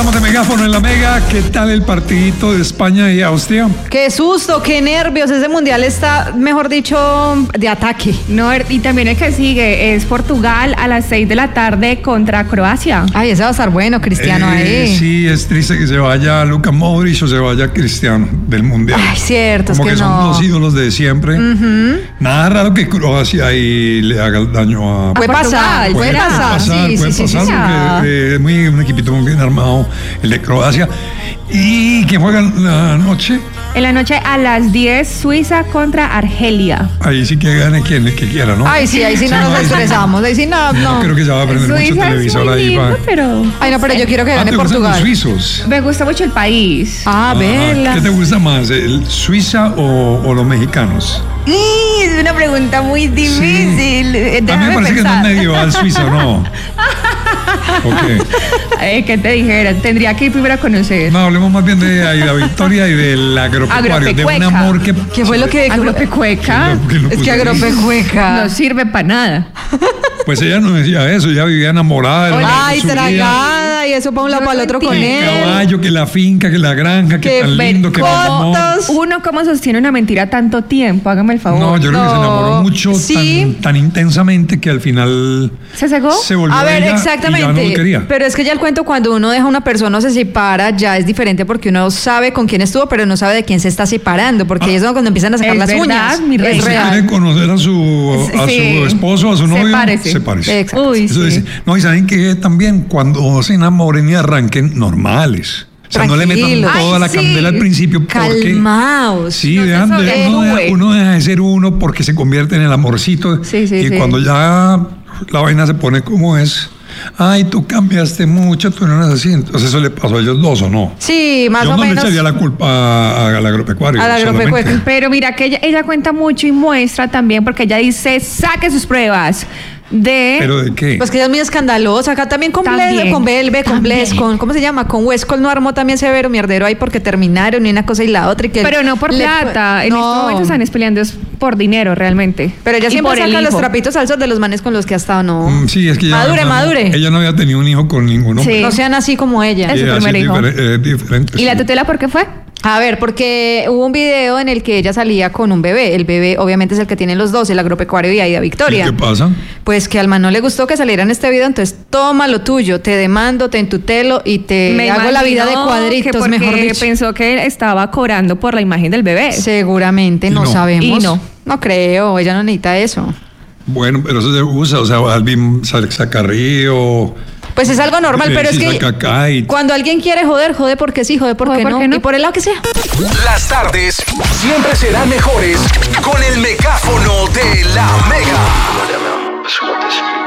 Estamos de megáfono en la Mega. ¿Qué tal el partidito de España y Austria? Qué susto, qué nervios. Ese mundial está, mejor dicho, de ataque. No, y también el que sigue es Portugal a las 6 de la tarde contra Croacia. Ay, ese va a estar bueno, Cristiano, ahí. Sí, es triste que se vaya Luka Modric o se vaya Cristiano del mundial. Ay, cierto, como es que son no. dos ídolos de siempre. Nada raro que Croacia ahí le haga el daño a Puede pasar, puede pasar, sí, puede sí, pasar, sí. porque es un equipito muy bien armado, el de Croacia. ¿Y quién juega en la noche? En la noche a las 10, Suiza contra Argelia. Ahí sí que gane quien el que quiera, ¿no? Ay, sí, ahí sí no nos estresamos. Ahí sí no. Yo creo que ya va a aprender mucho Suiza televisor es muy ahí. lindo, pero Ay, no, pero yo quiero que gane ¿Te gustan los Portugal. suizos? me gusta mucho el país. Verla. ¿Qué te gusta más, el Suiza o los mexicanos? Es una pregunta muy difícil. A mí me parece que no es medieval Suiza, ¿no? Ok. ¿Qué te dijera? Tendría que ir primero a conocer. No, hablemos más bien de Aida Victoria y del agropecuario, de un amor que... ¿Qué fue lo que dijo? Agropecueca. Es que agropecueca. No sirve para nada. Pues ella no decía eso, ella vivía enamorada de la Ay, su vida. tragada, y eso para un lado, para el otro con Que el él. caballo, que la finca, que la granja, que Qué tan lindo, que el amor. fotos. Uno, ¿cómo sostiene una mentira tanto tiempo? Hágame el favor. No, yo creo que se No. enamoró mucho, Sí. tan intensamente que al final ¿Se cegó? se volvió A ver, ella exactamente. y ya no lo quería. Pero es que ya el cuento, cuando uno deja a una persona o se separa, ya es diferente porque uno sabe con quién estuvo, pero no sabe de quién se está separando, porque ahí es cuando empiezan a sacar Es las verdad, uñas. mi Es reina. Si real. quiere conocer a su Sí. esposo, a su novio, Sepárese. sepárese. Exacto. Uy, Eso sí. dice. No, y saben que también cuando se enamoren y arranquen, normales. O sea, no le metan Tranquilos. toda la Ay, sí. candela al principio porque... Calmaos. Sí, No se uno sobreactúe. deja de ser uno porque se convierte en el amorcito. Sí, sí, y sí. cuando ya la vaina se pone como es, ay, tú cambiaste mucho, tú no eres así. Entonces eso le pasó a ellos dos, ¿o no? Sí, más Yo o no menos. le echaría la culpa al agropecuario. Al agropecuario. solamente. Pero mira que ella cuenta mucho y muestra también, porque ella dice, saque sus pruebas de... ¿Pero de qué? Pues que ella es muy escandalosa. Acá también con También, Belve, con Belve, con también. Bles, con, ¿cómo se llama? Con Westcol no armó también severo mierdero ahí porque terminaron y una cosa y la otra. Y que Pero no por le- plata. En No. este momento están peleando es por dinero realmente. Pero ella Y siempre por el saca los hijo. trapitos al sol de los manes con los que ha estado, no. Sí, es que Madure. ella no había tenido un hijo con ningún hombre. Sí. No sean así como ella. Es su Ella sí primer hijo. diferente. ¿Y la sí. tutela por qué fue? A ver, porque hubo un video en el que ella salía con un bebé. El bebé obviamente es el que tienen los dos, el agropecuario y Aida Victoria. ¿Y qué pasa? Pues que al man no le gustó que saliera en este video, entonces toma lo tuyo, te demando, te entutelo y te hago la vida de imagino cuadritos, que porque mejor dicho. pensó que estaba cobrando por la imagen del bebé. Seguramente, Y no no. sabemos. Y no. No creo, ella no necesita eso. Bueno, pero eso se usa, o sea, Alvin Sacarrillo. Pues es algo normal, pero es que Cacay. cuando alguien quiere joder, jode porque sí, jode porque Jode no. porque no. Y por el lado que sea. Las tardes siempre serán mejores con el megáfono de la Mega.